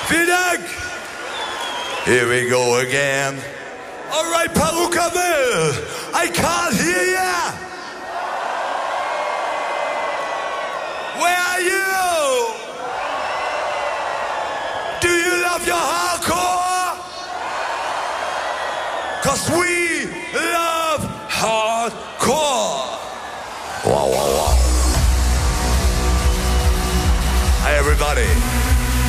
Vielen Dank. Here we go again. All right, Perukaville, I can't hear ya. Where are you? Do you love your hardcore? 'Cause we